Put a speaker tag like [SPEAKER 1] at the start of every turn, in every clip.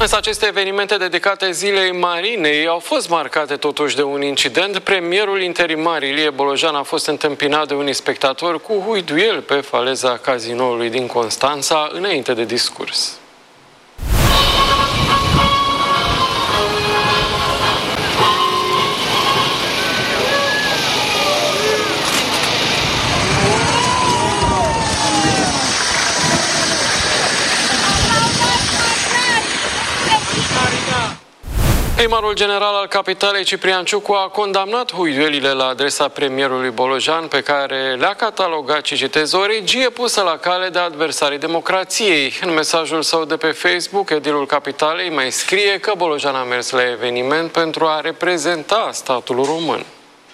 [SPEAKER 1] Însă aceste evenimente dedicate Zilei Marinei au fost marcate totuși de un incident. Premierul interimar Ilie Bolojan a fost întâmpinat de unii spectatori cu huiduiel pe faleza cazinoului din Constanța înainte de discurs. Primarul general al capitalei, Ciprian Ciucu, a condamnat huiduielile la adresa premierului Bolojan, pe care le-a catalogat, și citez, o regie pusă la cale de adversarii democrației. În mesajul său de pe Facebook, edilul capitalei mai scrie că Bolojan a mers la eveniment pentru a reprezenta statul român.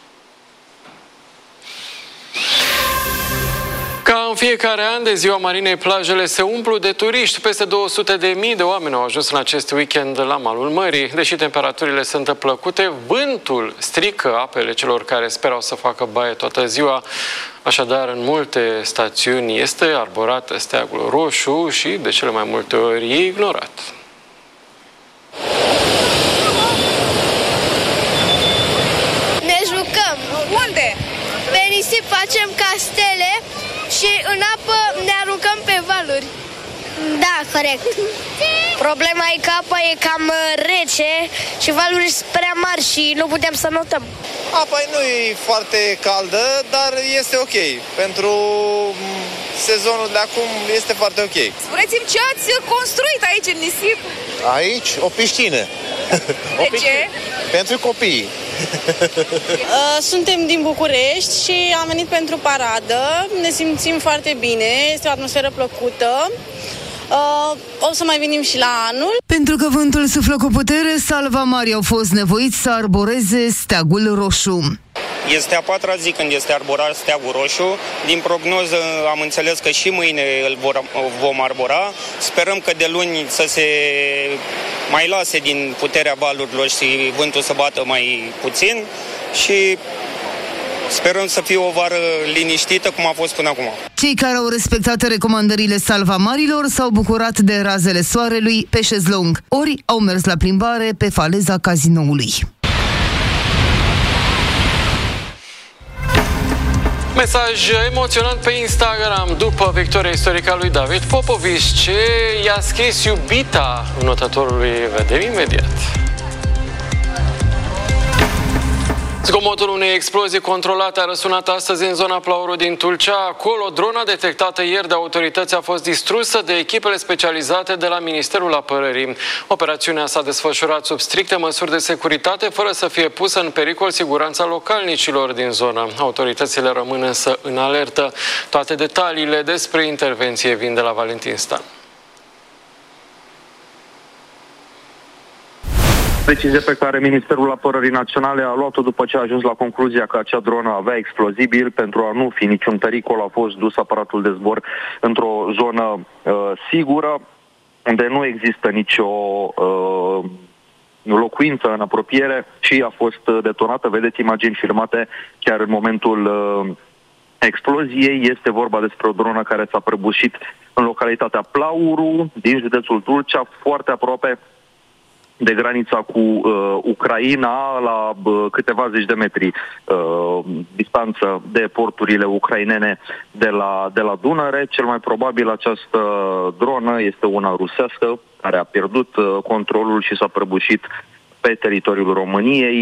[SPEAKER 1] Ca în fiecare an de Ziua Marinei, plajele se umplu de turiști. Peste 200.000 de oameni au ajuns în acest weekend la malul mării. Deși temperaturile sunt plăcute, vântul strică apele celor care sperau să facă baie toată ziua. Așadar, în multe stațiuni este arborat steagul roșu și, de cele mai multe ori, e ignorat.
[SPEAKER 2] Ne jucăm.
[SPEAKER 3] Unde?
[SPEAKER 2] Pe nisip facem castele și în apă ne aruncăm pe valuri. Da, corect. Problema e că apa e cam rece și valurile sunt prea mari și nu putem să notăm.
[SPEAKER 4] Apa nu e foarte caldă, dar este ok. Pentru sezonul de acum este foarte ok.
[SPEAKER 3] Spuneți-mi ce ați construit aici în nisip?
[SPEAKER 4] Aici o piscină.
[SPEAKER 3] De ce?
[SPEAKER 4] Pentru copii.
[SPEAKER 5] Suntem din București și am venit pentru paradă. Ne simțim foarte bine, este o atmosferă plăcută. O să mai venim și la anul.
[SPEAKER 6] Pentru că vântul suflă cu putere, salvamarii au fost nevoiți să arboreze steagul roșu.
[SPEAKER 7] Este a patra zi când este arborat steagul roșu. Din prognoză am înțeles că și mâine îl vom arbora. Sperăm că de luni să se mai lase din puterea valurilor și vântul să bată mai puțin și sperăm să fie o vară liniștită cum a fost până acum.
[SPEAKER 6] Cei care au respectat recomandările salvamarilor s-au bucurat de razele soarelui pe șezlong, ori au mers la plimbare pe faleza cazinoului.
[SPEAKER 1] Mesaj emoționant pe Instagram după victoria istorică a lui David Popovici. Ce i-a scris iubita notătorului, vedem imediat. Zgomotul unei explozii controlate a răsunat astăzi în zona Plauru din Tulcea. Acolo, drona detectată ieri de autorități a fost distrusă de echipele specializate de la Ministerul Apărării. Operațiunea s-a desfășurat sub stricte măsuri de securitate, fără să fie pusă în pericol siguranța localnicilor din zonă. Autoritățile rămân însă în alertă. Toate detaliile despre intervenție vin de la Valentin Stan.
[SPEAKER 8] Decizie pe care Ministerul Apărării Naționale a luat-o după ce a ajuns la concluzia că acea dronă avea explozibil. Pentru a nu fi niciun pericol, a fost dus aparatul de zbor într-o zonă sigură, unde nu există nicio locuință în apropiere și a fost detonată. Vedeți imagini filmate chiar în momentul exploziei. Este vorba despre o dronă care s-a prăbușit în localitatea Plauru, din județul Tulcea, foarte aproape de granița cu Ucraina, la câteva zeci de metri distanță de porturile ucrainene de la Dunăre. Cel mai probabil această dronă este una rusească care a pierdut controlul și s-a prăbușit pe teritoriul României.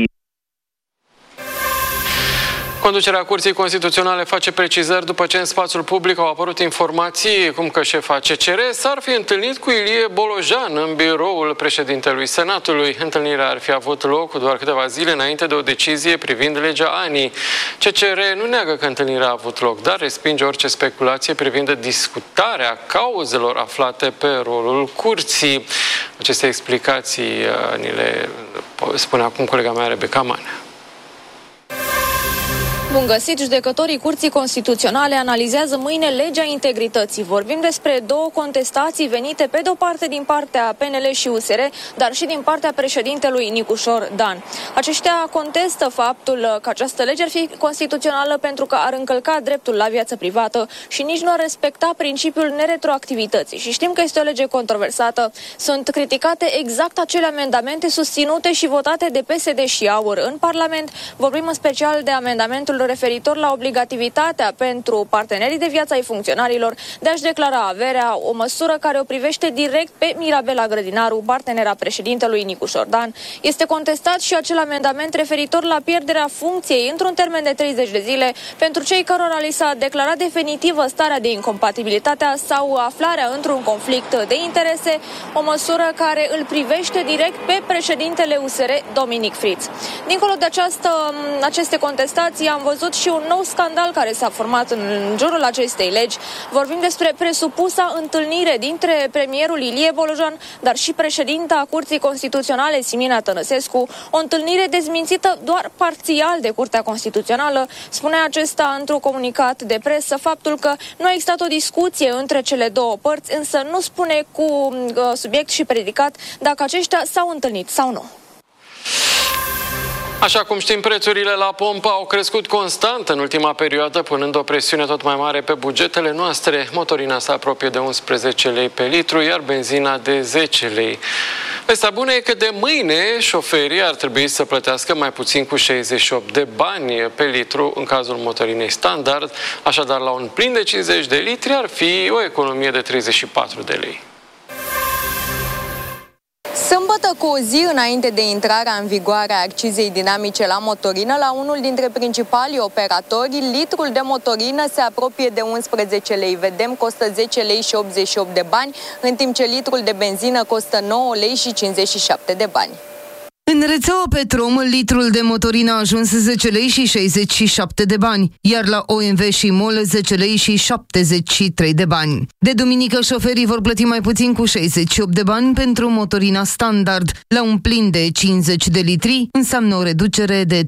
[SPEAKER 1] Conducerea Curții Constituționale face precizări după ce în spațiul public au apărut informații cum că șefa CCR s-ar fi întâlnit cu Ilie Bolojan în biroul președintelui Senatului. Întâlnirea ar fi avut loc doar câteva zile înainte de o decizie privind legea ANI. CCR nu neagă că întâlnirea a avut loc, dar respinge orice speculație privind discutarea cauzelor aflate pe rolul Curții. Aceste explicații ni le spune acum colega mea Rebecca Manea.
[SPEAKER 9] Bun găsit, judecătorii Curții Constituționale analizează mâine legea integrității. Vorbim despre două contestații venite pe de o parte din partea PNL și USR, dar și din partea președintelui Nicușor Dan. Aceștia contestă faptul că această lege ar fi constituțională pentru că ar încălca dreptul la viață privată și nici nu ar respecta principiul neretroactivității. Și știm că este o lege controversată. Sunt criticate exact acele amendamente susținute și votate de PSD și AUR în Parlament. Vorbim în special de amendamentul referitor la obligativitatea pentru partenerii de viață ai funcționarilor de a-și declara averea, o măsură care o privește direct pe Mirabela Grădinaru, partenera președintelui Nicușor Dan. Este contestat și acel amendament referitor la pierderea funcției într-un termen de 30 de zile pentru cei cărora li s-a declarat definitivă starea de incompatibilitate sau aflarea într-un conflict de interese, o măsură care îl privește direct pe președintele USR, Dominic Friț. Dincolo de aceste contestații, am văzut și un nou scandal care s-a format în jurul acestei legi. Vorbim despre presupusa întâlnire dintre premierul Ilie Bolojan, dar și președinta Curții Constituționale, Simina Tănăsescu, o întâlnire dezmințită doar parțial de Curtea Constituțională. Spunea acesta într-un comunicat de presă faptul că nu a existat o discuție între cele două părți, însă nu spune cu subiect și predicat dacă aceștia s-au întâlnit sau nu.
[SPEAKER 1] Așa cum știm, prețurile la pompă au crescut constant în ultima perioadă, punând o presiune tot mai mare pe bugetele noastre. Motorina se apropie de 11 lei pe litru, iar benzina de 10 lei. Vestea bună e că de mâine șoferii ar trebui să plătească mai puțin cu 68 de bani pe litru în cazul motorinei standard. Așadar, la un plin de 50 de litri ar fi o economie de 34 de lei.
[SPEAKER 10] Sâmbătă, cu o zi înainte de intrarea în vigoare a accizei dinamice la motorină, la unul dintre principalii operatori, litrul de motorină se apropie de 11 lei. Vedem, costă 10 lei și 88 de bani, în timp ce litrul de benzină costă 9 lei și 57 de bani.
[SPEAKER 6] În rețeaua Petrom, litrul de motorină a ajuns 10 lei și 67 de bani, iar la OMV și MOL 10 lei și 73 de bani. De duminică, șoferii vor plăti mai puțin cu 68 de bani pentru motorina standard. La un plin de 50 de litri înseamnă o reducere de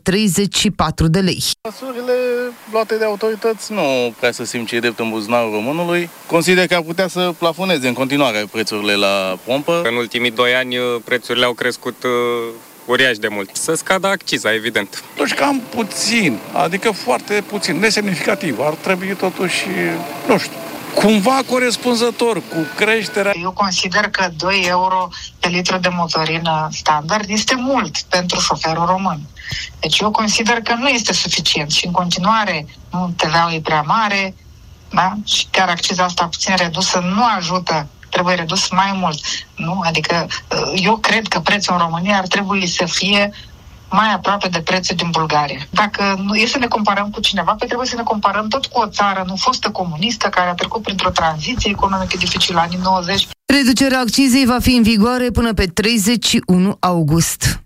[SPEAKER 6] 34 de lei.
[SPEAKER 11] Măsurile luate de autorități nu prea să simt ce e drept în buzunarul românului. Consider că ar putea să plafoneze în continuare prețurile la pompă.
[SPEAKER 7] În ultimii 2 ani prețurile au crescut uriaș de mult. Să scadă acciza, evident.
[SPEAKER 11] Totuși cam puțin, adică foarte puțin, nesemnificativ. Ar trebui totuși, nu știu, cumva corespunzător cu creșterea.
[SPEAKER 12] Eu consider că 2 euro pe litru de motorină standard este mult pentru șoferul român. Deci eu consider că nu este suficient și în continuare TVA-ul e prea mare, da? Și chiar acciza asta puțin redusă nu ajută. Trebuie redus mai mult. Nu? Adică eu cred că prețul în România ar trebui să fie mai aproape de prețul din Bulgaria. Dacă nu e să ne comparăm cu cineva, pe trebuie să ne comparăm tot cu o țară nu fostă comunistă care a trecut printr-o tranziție economică dificilă anii 90.
[SPEAKER 6] Reducerea accizei va fi în vigoare până pe 31 august.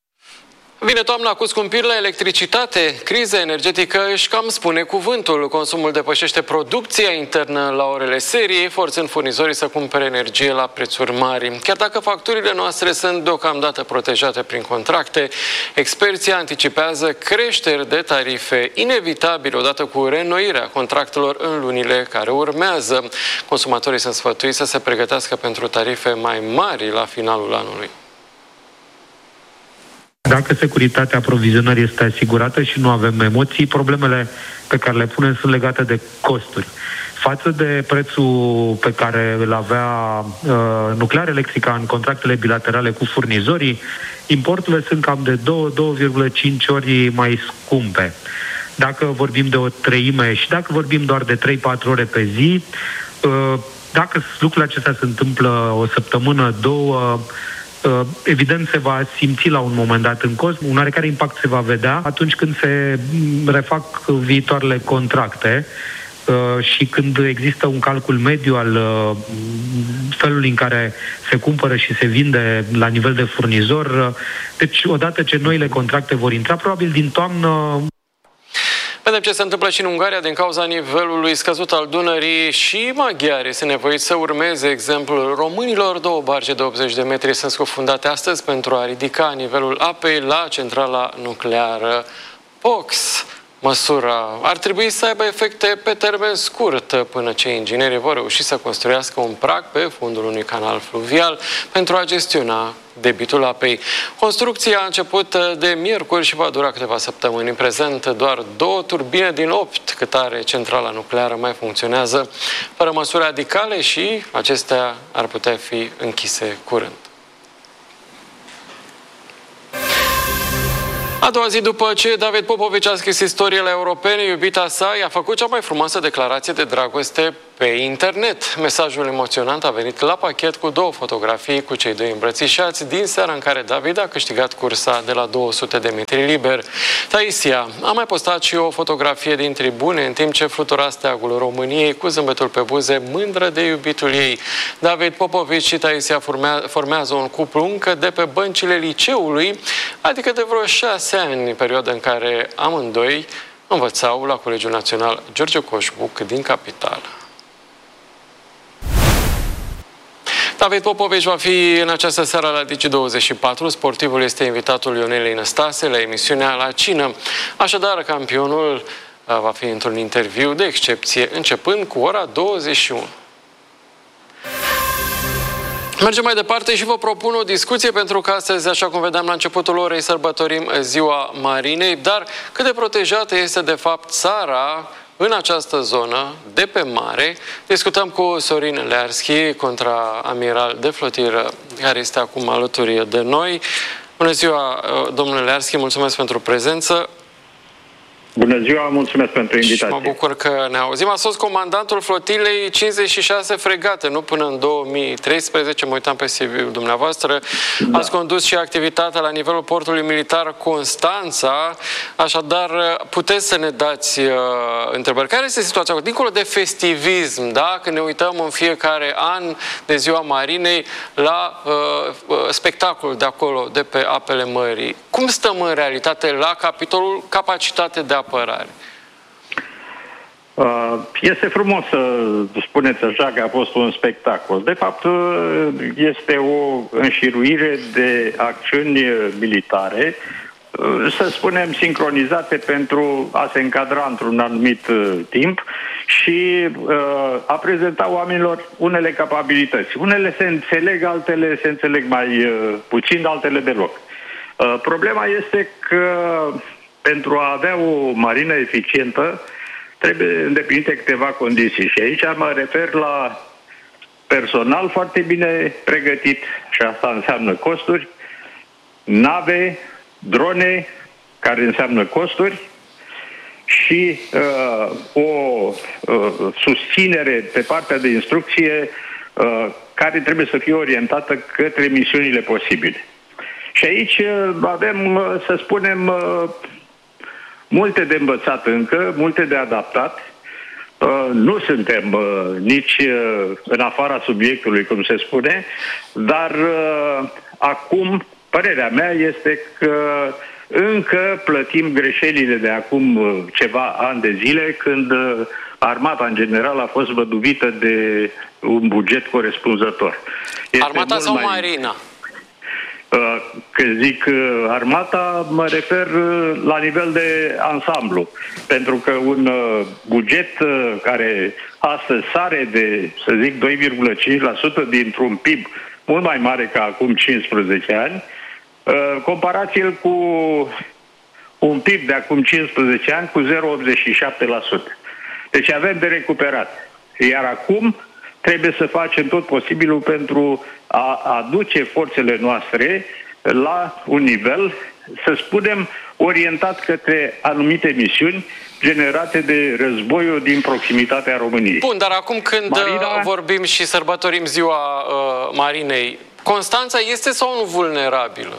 [SPEAKER 1] Vine toamna cu scumpiri la electricitate, criza energetică își cam spune cuvântul. Consumul depășește producția internă la orele seriei, forțând furnizorii să cumpere energie la prețuri mari. Chiar dacă facturile noastre sunt deocamdată protejate prin contracte, experții anticipează creșteri de tarife inevitabile odată cu reînnoirea contractelor în lunile care urmează. Consumatorii sunt sfătuiți să se pregătească pentru tarife mai mari la finalul anului.
[SPEAKER 13] Dacă securitatea aprovizionării este asigurată și nu avem emoții, problemele pe care le punem sunt legate de costuri. Față de prețul pe care îl avea Nuclear Electrica în contractele bilaterale cu furnizorii, importurile sunt cam de 2,5 ori mai scumpe. Dacă vorbim de o treime și dacă vorbim doar de 3-4 ore pe zi, dacă lucrurile acestea se întâmplă o săptămână, 2, evident se va simți la un moment dat în cost, un oarecare impact se va vedea atunci când se refac viitoarele contracte și când există un calcul mediu al felului în care se cumpără și se vinde la nivel de furnizor. Deci, odată ce noile contracte vor intra, probabil din toamnă.
[SPEAKER 1] Vedem ce se întâmplă și în Ungaria din cauza nivelului scăzut al Dunării și maghiarii sunt nevoiți să urmeze exemplul românilor. 2 barge de 80 de metri sunt scufundate astăzi pentru a ridica nivelul apei la centrala nucleară Pox. Măsura ar trebui să aibă efecte pe termen scurt, până ce inginerii vor reuși să construiască un prag pe fundul unui canal fluvial pentru a gestiona debitul apei. Construcția a început de miercuri și va dura câteva săptămâni. În prezent, doar 2 turbine din 8 cât are centrala nucleară mai funcționează fără măsuri radicale și acestea ar putea fi închise curând. A doua zi după ce David Popovici a scris istorie la Europeni, iubita sa i-a făcut cea mai frumoasă declarație de dragoste pe internet. Mesajul emoționant a venit la pachet cu 2 fotografii cu cei 2 îmbrățișați din seara în care David a câștigat cursa de la 200 de metri liber. Taisia a mai postat și o fotografie din tribune în timp ce flutura steagul României cu zâmbetul pe buze, mândră de iubitul ei. David Popovici și Taisia formează un cuplu încă de pe băncile liceului, adică de vreo 6 ani, perioada în care amândoi învățau la Colegiul Național George Coșbuc din capitală. David Popovici va fi în această seară la Digi24. Sportivul este invitatul Ionelei Năstase la emisiunea La Cină. Așadar, campionul va fi într-un interviu de excepție, începând cu ora 21. Mergem mai departe și vă propun o discuție, pentru că astăzi, așa cum vedeam la începutul orei, sărbătorim Ziua Marinei, dar cât de protejată este de fapt țara în această zonă de pe mare. Discutăm cu Sorin Learschi, contraamiral de flotilă, care este acum alături de noi. Bună ziua, domnule Learschi, mulțumesc pentru prezență.
[SPEAKER 14] Bună ziua, mulțumesc pentru invitație.
[SPEAKER 1] Și mă bucur că ne auzim. A fost comandantul flotilei 56 fregate, nu până în 2013, mă uitam pe CV-ul dumneavoastră. Da. Ați condus și activitatea la nivelul portului militar Constanța, așadar puteți să ne dați întrebări. Care este situația? Dincolo de festivism, da? Când ne uităm în fiecare an de Ziua Marinei la spectacolul de acolo, de pe apele mării. Cum stăm în realitate la capitolul capacitate de apărare?
[SPEAKER 14] Este frumos să spuneți așa că a fost un spectacol. De fapt, este o înșiruire de acțiuni militare, să spunem, sincronizate pentru a se încadra într-un anumit timp și a prezenta oamenilor unele capabilități. Unele se înțeleg, altele se înțeleg mai puțin, altele deloc. Problema este că pentru a avea o marină eficientă trebuie îndeplinite câteva condiții și aici mă refer la personal foarte bine pregătit și asta înseamnă costuri, nave, drone, care înseamnă costuri și o susținere pe partea de instrucție care trebuie să fie orientată către misiunile posibile. Și aici avem, să spunem, multe de învățat încă, multe de adaptat. Nu suntem nici în afara subiectului, cum se spune, dar acum, părerea mea este că încă plătim greșelile de acum ceva ani de zile, când armata în general a fost văduvită de un buget corespunzător. Este
[SPEAKER 1] armata sau marina?
[SPEAKER 14] Când zic armata, mă refer la nivel de ansamblu. Pentru că un buget care astăzi sare de, să zic, 2,5% dintr-un PIB mult mai mare ca acum 15 ani, comparați-l cu un PIB de acum 15 ani cu 0,87%. Deci avem de recuperat. Iar acum trebuie să facem tot posibilul pentru a aduce forțele noastre la un nivel, să spunem, orientat către anumite misiuni generate de războiul din proximitatea României.
[SPEAKER 1] Bun, dar acum când vorbim și sărbătorim Ziua Marinei, Constanța este sau nu vulnerabilă?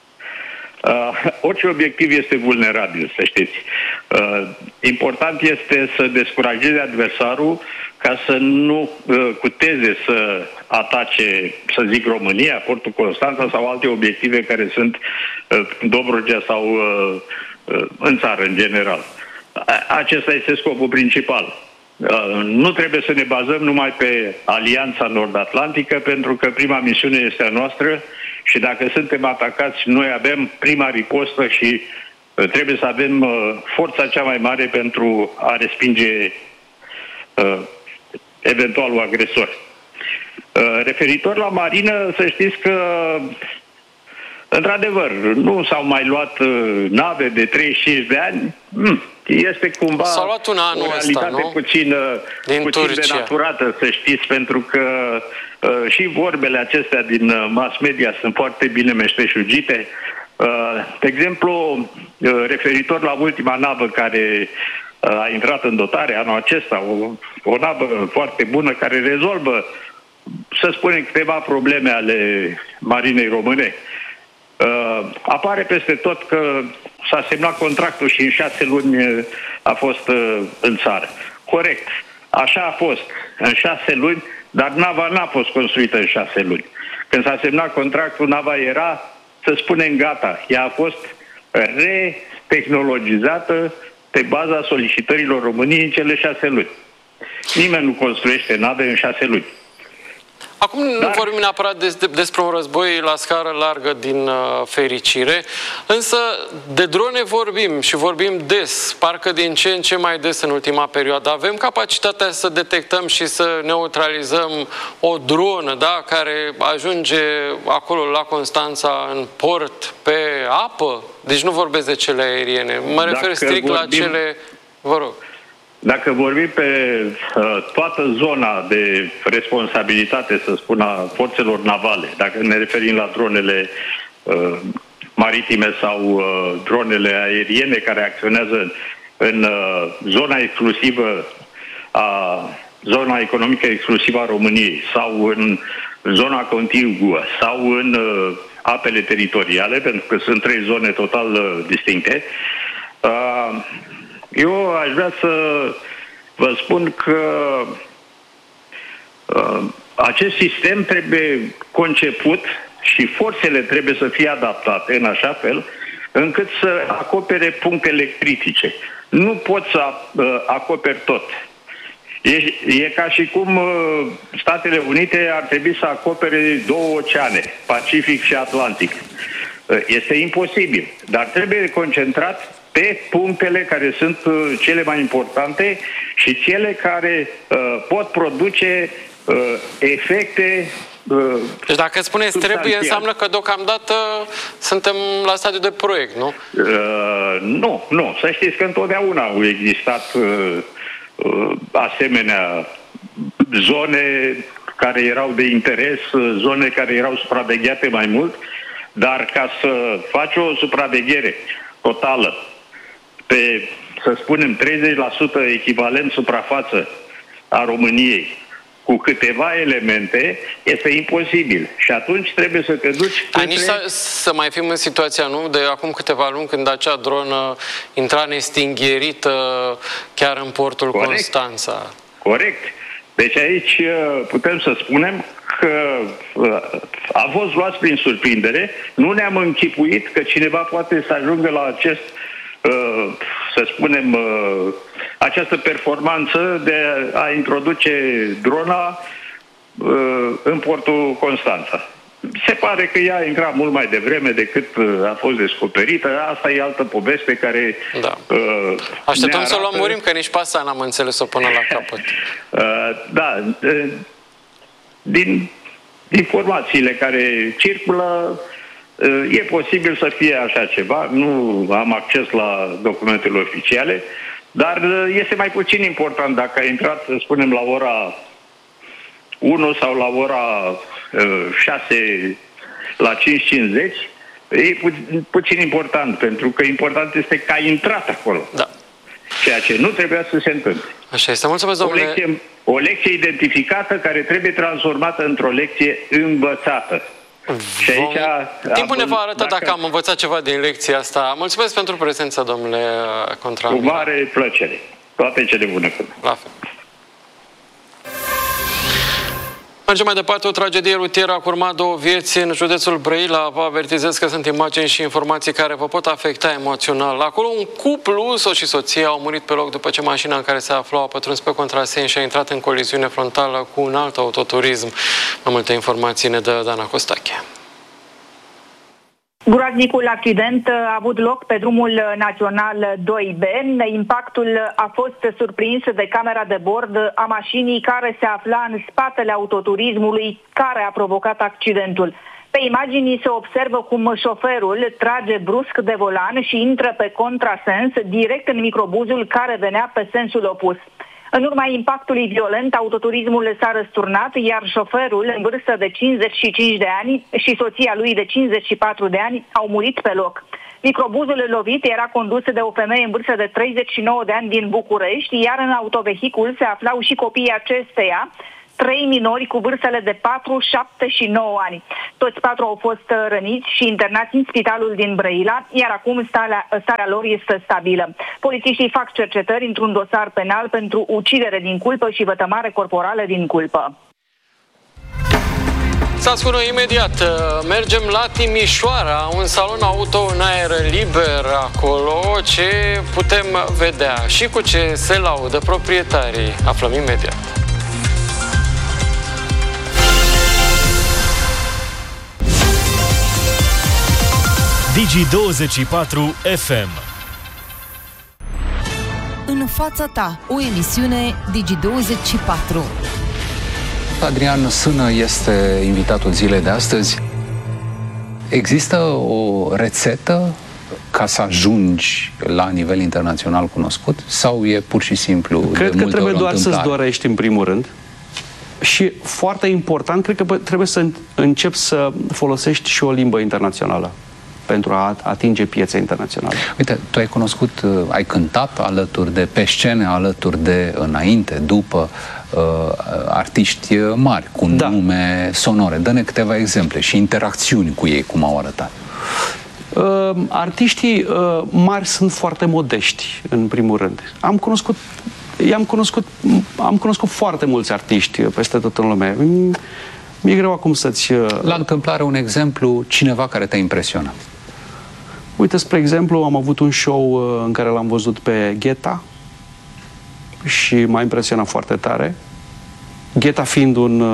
[SPEAKER 14] Orice obiectiv este vulnerabil, să știți. Important este să descurajeze adversarul ca să nu cuteze să atace, să zic, România, portul Constanța sau alte obiective care sunt Dobrogea sau în țară, în general. Acesta este scopul principal. Nu trebuie să ne bazăm numai pe Alianța Nord-Atlantică, pentru că prima misiune este a noastră și dacă suntem atacați, noi avem prima ripostă și Trebuie să avem forța cea mai mare pentru a respinge eventualul agresor. Referitor la marină, să știți că într-adevăr, nu s-au mai luat nave de 35 de ani. Este cumva
[SPEAKER 1] s-a luat un anul
[SPEAKER 14] o realitate
[SPEAKER 1] ăsta,
[SPEAKER 14] puțin denaturată, să știți, pentru că și vorbele acestea din mass media sunt foarte bine meșteșugite. De exemplu, referitor la ultima navă care a intrat în dotare anul acesta, o navă foarte bună care rezolvă, să spunem, câteva probleme ale marinei române. Apare peste tot că s-a semnat contractul și în 6 luni a fost în țară. Corect. Așa a fost. În 6 luni, dar nava n-a fost construită în 6 luni. Când s-a semnat contractul, nava era, să spunem, gata. Ea a fost retehnologizată pe baza solicitărilor României în cele 6 luni. Nimeni nu construiește nave în 6 luni.
[SPEAKER 1] Acum nu vorbim neapărat despre un război la scară largă din fericire, însă de drone vorbim și vorbim des, parcă din ce în ce mai des în ultima perioadă. Avem capacitatea să detectăm și să neutralizăm o dronă, da, care ajunge acolo la Constanța în port pe apă? Deci nu vorbesc de cele aeriene, mă refer strict la cele... Vă rog.
[SPEAKER 14] Dacă vorbim pe toată zona de responsabilitate, să spun, a forțelor navale, dacă ne referim la dronele maritime sau dronele aeriene care acționează în zona exclusivă zona economică exclusivă a României sau în zona contiguă sau în apele teritoriale, pentru că sunt 3 zone total distincte, eu aș vrea să vă spun că acest sistem trebuie conceput și forțele trebuie să fie adaptate în așa fel încât să acopere punctele critice. Nu poți să acoperi tot. E ca și cum Statele Unite ar trebui să acopere 2 oceane, Pacific și Atlantic. Este imposibil, dar trebuie concentrat pe punctele care sunt cele mai importante și cele care pot produce efecte.
[SPEAKER 1] Deci dacă spuneți trebuie, înseamnă că deocamdată suntem la stadiu de proiect, nu?
[SPEAKER 14] Nu. Să știți că întotdeauna au existat asemenea zone care erau de interes, zone care erau supravegheate mai mult, dar ca să faci o supraveghere totală pe, să spunem, 30% echivalent suprafață a României, cu câteva elemente, este imposibil. Și atunci trebuie să te duci...
[SPEAKER 1] Nici să mai fim în situația, nu? De acum câteva luni, când acea dronă intra nestingherită chiar în portul Constanța.
[SPEAKER 14] Corect. Deci aici putem să spunem că a fost luați prin surprindere, nu ne-am închipuit că cineva poate să ajungă la acest, să spunem, această performanță de a introduce drona în portul Constanța. Se pare că ea a intrat mult mai devreme decât a fost descoperită. Asta e altă poveste care...
[SPEAKER 1] Da. Așteptăm să o lămurim, că nici pe asta n-am înțeles-o până la capăt.
[SPEAKER 14] Da. Din informațiile care circulă, e posibil să fie așa ceva. Nu am acces la documentele oficiale, dar este mai puțin important dacă a intrat, să spunem, la ora 1 sau la ora 6 la 5.50, e puțin important, pentru că important este că a intrat acolo. Da. Ceea ce nu trebuia să se întâmple.
[SPEAKER 1] Așa este. Mulțumesc, domnule.
[SPEAKER 14] O lecție identificată care trebuie transformată într-o lecție învățată. Și aici
[SPEAKER 1] timpul ne va arăta dacă am învățat ceva din lecția asta. Mulțumesc pentru prezența, domnule contraamiral.
[SPEAKER 14] Cu mare plăcere. Toate cele bune.
[SPEAKER 1] La fel. Mergem mai departe, o tragedie rutieră a curmat 2 vieți în județul Brăila. Vă avertizez că sunt imagini și informații care vă pot afecta emoțional. Acolo un cuplu, soț și soție, au murit pe loc după ce mașina în care se aflau a pătruns pe contrasens și a intrat în coliziune frontală cu un alt autoturism. Mai multe informații ne dă Dana Costache.
[SPEAKER 15] Groaznicul accident a avut loc pe drumul național 2B. Impactul a fost surprins de camera de bord a mașinii care se afla în spatele autoturismului care a provocat accidentul. Pe imagini se observă cum șoferul trage brusc de volan și intră pe contrasens direct în microbuzul care venea pe sensul opus. În urma impactului violent, autoturismul s-a răsturnat, iar șoferul, în vârstă de 55 de ani, și soția lui de 54 de ani au murit pe loc. Microbuzul lovit era condus de o femeie în vârstă de 39 de ani din București, iar în autovehicul se aflau și copiii acesteia, 3 minori cu vârstele de 4, 7 și 9 ani. Toți 4 au fost răniți și internați în spitalul din Brăila, iar acum starea lor este stabilă. Polițiștii fac cercetări într-un dosar penal pentru ucidere din culpă și vătămare corporală din culpă.
[SPEAKER 1] Să ascultăm imediat. Mergem la Timișoara, un salon auto în aer liber acolo. Ce putem vedea și cu ce se laudă proprietarii? Aflăm imediat.
[SPEAKER 16] Digi24 FM.
[SPEAKER 6] În fața ta, o emisiune Digi24.
[SPEAKER 17] Adrian Sână este invitatul zilei de astăzi. Există o rețetă ca să ajungi la nivel internațional cunoscut sau e pur și simplu
[SPEAKER 18] Cred că trebuie doar să-ți dorești în primul rând. Și foarte important, cred că trebuie să începi să folosești și o limbă internațională pentru a atinge piețe internaționale.
[SPEAKER 17] Uite, tu ai cunoscut, ai cântat alături de, pe scene, alături de, înainte, după artiști mari, cu nume sonore. Dă-ne câteva exemple și interacțiuni cu ei, cum au arătat.
[SPEAKER 18] Artiștii mari sunt foarte modești, în primul rând. Am cunoscut foarte mulți artiști peste tot în lume. Mi-e greu acum să-ți...
[SPEAKER 17] La întâmplare, un exemplu, cineva care te-a impresionat.
[SPEAKER 18] Uite, spre exemplu, am avut un show în care l-am văzut pe Gheta și m-a impresionat foarte tare. Gheta fiind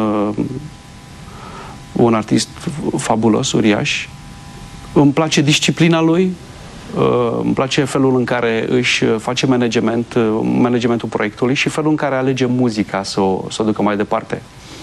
[SPEAKER 18] un artist fabulos, uriaș. Îmi place disciplina lui, îmi place felul în care își face managementul proiectului și felul în care alege muzica să o ducă mai departe.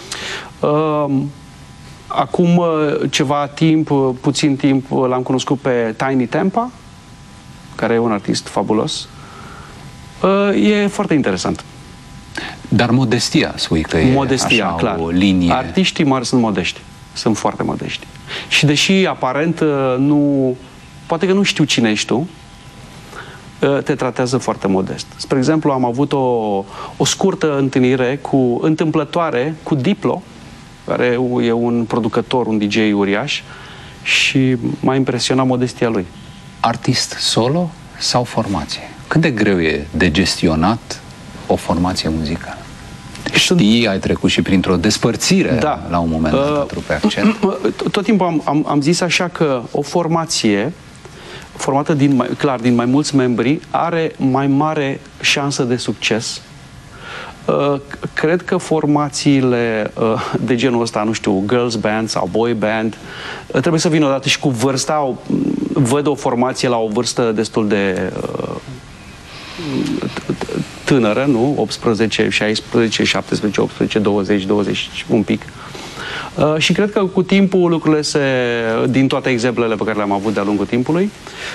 [SPEAKER 18] Acum ceva timp, puțin timp, l-am cunoscut pe Tiny Tempa, care e un artist fabulos. E foarte interesant.
[SPEAKER 17] Dar modestia, spui că e
[SPEAKER 18] modestia,
[SPEAKER 17] așa,
[SPEAKER 18] clar.
[SPEAKER 17] O linie...
[SPEAKER 18] Artiștii mari sunt modești. Sunt foarte modești. Și deși aparent nu... Poate că nu știu cine ești tu, te tratează foarte modest. Spre exemplu, am avut o scurtă întâlnire întâmplătoare cu Diplo, care e un producător, un DJ uriaș, și m-a impresionat modestia lui.
[SPEAKER 17] Artist solo sau formație? Cât de greu e de gestionat o formație muzicală? Știi, ai trecut și printr-o despărțire la un moment dat a Trupei Accent.
[SPEAKER 18] Tot timpul am zis așa că o formație formată din mai mulți membri are mai mare șansă de succes. Cred că formațiile de genul ăsta, nu știu, girls band sau boy band, trebuie să vină odată și cu vârsta. Văd o formație la o vârstă destul de tânără, nu? 18, 16, 17, 18, 20, 20, un pic. Și cred că cu timpul lucrurile din toate exemplele pe care le-am avut de-a lungul timpului,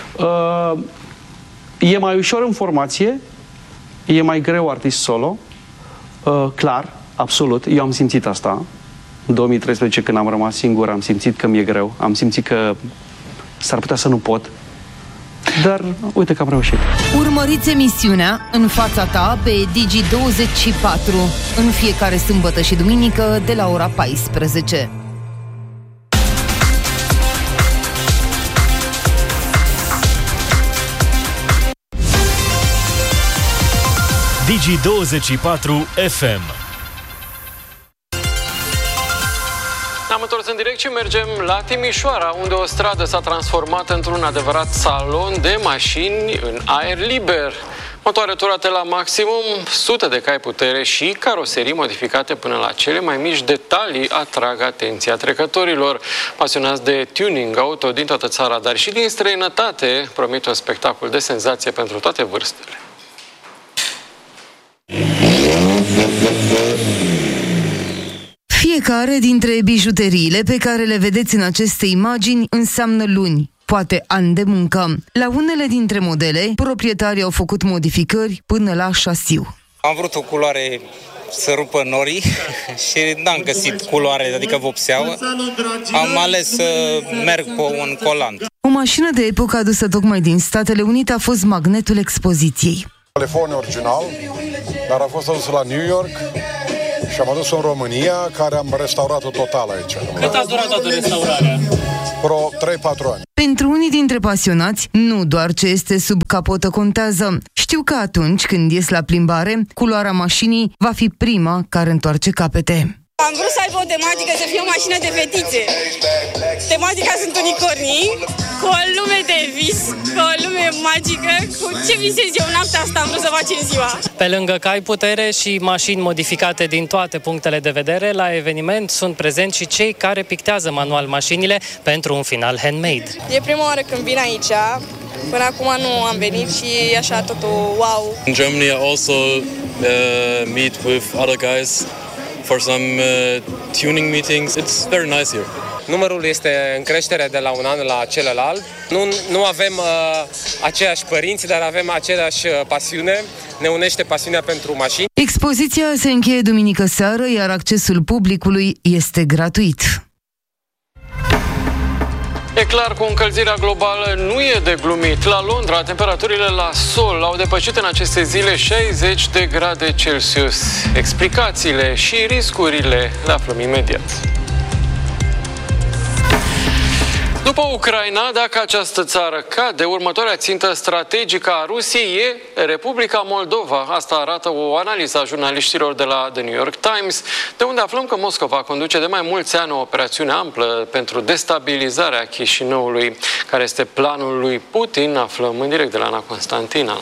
[SPEAKER 18] e mai ușor în formație, e mai greu artist solo, clar, absolut, eu am simțit asta. În 2013, când am rămas singur, am simțit că mi-e greu, am simțit că s-ar putea să nu pot, dar uite că am reușit.
[SPEAKER 6] Urmăriți emisiunea În fața ta pe Digi24 în fiecare sâmbătă și duminică de la ora 14.
[SPEAKER 16] Digi24 FM.
[SPEAKER 1] Am întors sport în direct și mergem la Timișoara, unde o stradă s-a transformat într-un adevărat salon de mașini în aer liber. Motoare turate la maximum, sute de cai putere și caroserii modificate până la cele mai mici detalii atrag atenția trecătorilor. Pasionați de tuning auto din toată țara, dar și din străinătate, promit un spectacol de senzație pentru toate vârstele.
[SPEAKER 6] Fiecare dintre bijuteriile pe care le vedeți în aceste imagini înseamnă luni, poate ani de muncă. La unele dintre modele, proprietarii au făcut modificări până la șasiu.
[SPEAKER 19] Am vrut o culoare să rupă norii și n-am găsit culoare, adică vopseaua. Am ales să merg pe un colant.
[SPEAKER 6] O mașină de epocă adusă tocmai din Statele Unite a fost magnetul expoziției.
[SPEAKER 20] Telefon original, dar a fost adus la New York și am adus-o în România, care am restaurat-o total aici.
[SPEAKER 21] Cât a durat toată restaurarea?
[SPEAKER 20] 3-4 ani.
[SPEAKER 6] Pentru unii dintre pasionați, nu doar ce este sub capotă contează. Știu că atunci când ies la plimbare, culoarea mașinii va fi prima care întoarce capete.
[SPEAKER 5] Am vrut să aibă o tematică, să fie o mașină de fetițe. Tematica sunt unicornii, cu o lume de vis, cu o lume magică, cu ce visez eu noaptea asta am vrut să fac în ziua.
[SPEAKER 21] Pe lângă cai putere și mașini modificate din toate punctele de vedere, la eveniment sunt prezenți și cei care pictează manual mașinile pentru un final handmade.
[SPEAKER 5] E prima oară când vin aici, până acum nu am venit și e așa totul wow.
[SPEAKER 22] In Germany I also meet with other guys for some tuning meetings. It's very nice here.
[SPEAKER 23] Numărul este în creștere de la un an la celălalt. Nu avem aceiași părinți, dar avem aceeași pasiune. Ne unește pasiunea pentru mașini.
[SPEAKER 6] Expoziția se încheie duminică seară, iar accesul publicului este gratuit.
[SPEAKER 1] E clar că încălzirea globală nu e de glumit. La Londra, temperaturile la sol au depășit în aceste zile 60 de grade Celsius. Explicațiile și riscurile le aflăm imediat. După Ucraina, dacă această țară cade, următoarea țintă strategică a Rusiei e Republica Moldova. Asta arată o analiză a jurnaliștilor de la The New York Times, de unde aflăm că Moscova conduce de mai mulți ani o operațiune amplă pentru destabilizarea Chișinăului. Care este planul lui Putin? Aflăm în direct de la Ana Constantina.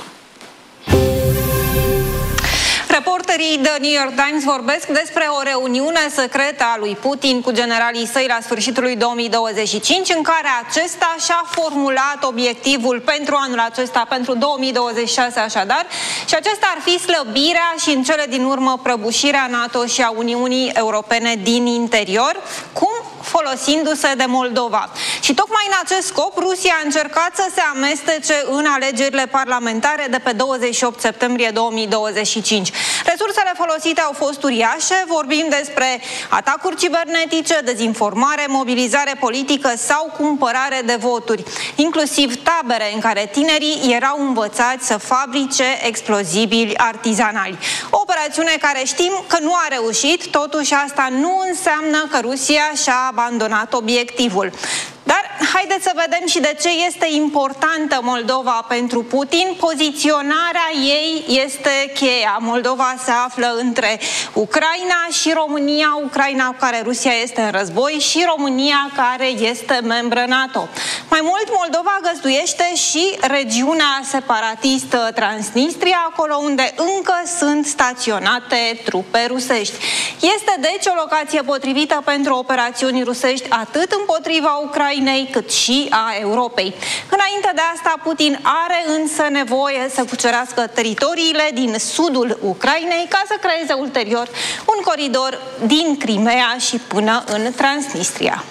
[SPEAKER 24] Reporterii The New York Times vorbesc despre o reuniune secretă a lui Putin cu generalii săi la sfârșitul lui 2025, în care acesta și-a formulat obiectivul pentru anul acesta, pentru 2026 așadar, și acesta ar fi slăbirea și în cele din urmă prăbușirea NATO și a Uniunii Europene din interior, cum folosindu-se de Moldova. Și tocmai în acest scop, Rusia a încercat să se amestece în alegerile parlamentare de pe 28 septembrie 2025. Resursele folosite au fost uriașe, vorbim despre atacuri cibernetice, dezinformare, mobilizare politică sau cumpărare de voturi, inclusiv tabere în care tinerii erau învățați să fabrice explozibili artizanali. O operațiune care știm că nu a reușit, totuși asta nu înseamnă că Rusia și-a abandonat obiectivul. Dar haideți să vedem și de ce este importantă Moldova pentru Putin. Poziționarea ei este cheia. Moldova se află între Ucraina și România, Ucraina cu care Rusia este în război și România care este membră NATO. Mai mult, Moldova găzduiește și regiunea separatistă Transnistria, acolo unde încă sunt staționate trupe rusești. Este deci o locație potrivită pentru operațiuni rusești atât împotriva Ucrainei cât și a Europei. Înainte de asta, Putin are însă nevoie să cucerească teritoriile din sudul Ucrainei ca să creeze ulterior un coridor din Crimea și până în Transnistria.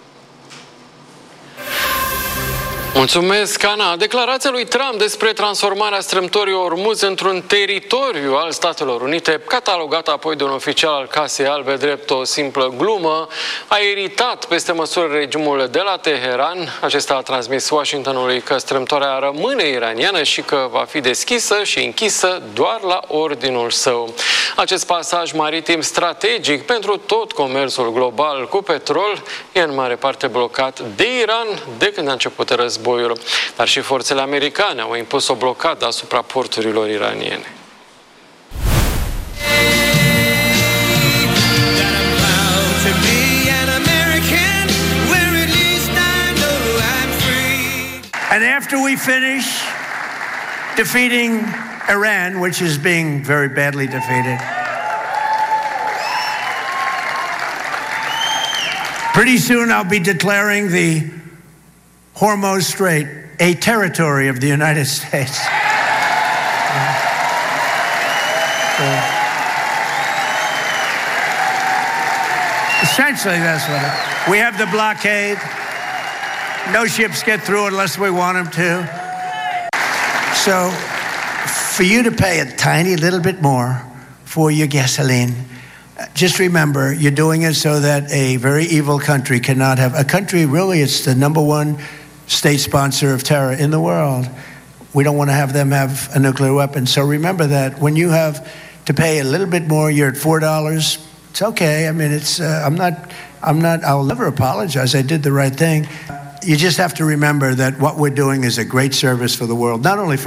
[SPEAKER 1] Mulțumesc, Ana. Declarația lui Trump despre transformarea strâmtorii Ormuz într-un teritoriu al Statelor Unite, catalogată apoi de un oficial al Casei Albe drept o simplă glumă, a iritat peste măsură regimul de la Teheran. Acesta a transmis Washingtonului că strâmtoarea rămâne iraniană și că va fi deschisă și închisă doar la ordinul său. Acest pasaj maritim strategic pentru tot comerțul global cu petrol e în mare parte blocat de Iran de când a început războiul. Dar și forțele americane au impus o blocadă asupra porturilor iraniene.
[SPEAKER 25] To be an American
[SPEAKER 2] after we finish defeating Iran, which is being very badly defeated, pretty soon I'll be declaring the Hormuz Strait a territory of the United States. Essentially, that's what it is. We have the blockade. No ships get through unless we want them to. So, for you to pay a tiny little bit more for your gasoline, just remember, you're doing it so that a very evil country cannot have... A country, really, it's the number one state sponsor of terror in the world. We don't want to have them have a nuclear weapon. So remember that when you have to pay a little bit more, you're at $4. It's okay. I mean, it's... I'll never apologize. I did the right thing. You just have to remember that what we're doing is a great service for the world, not only for